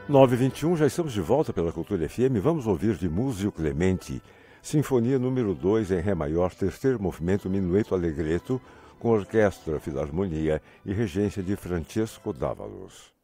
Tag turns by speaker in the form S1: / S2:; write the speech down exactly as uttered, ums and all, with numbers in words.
S1: nove e vinte e um, já estamos de volta pela Cultura F M. Vamos ouvir de Muzio Clementi, Sinfonia número dois em Ré maior, terceiro movimento, Minueto Allegretto, com orquestra, filarmonia e regência de Francesco Dávalos.